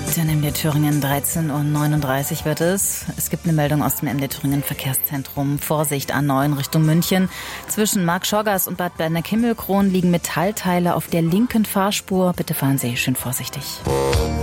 Der MD Thüringen 13:39 Uhr wird es. Es gibt eine Meldung aus dem MD Thüringen Verkehrszentrum. Vorsicht A9 Richtung München. Zwischen Marktschorgast und Bad Berneck-Himmelkron liegen Metallteile auf der linken Fahrspur. Bitte fahren Sie schön vorsichtig.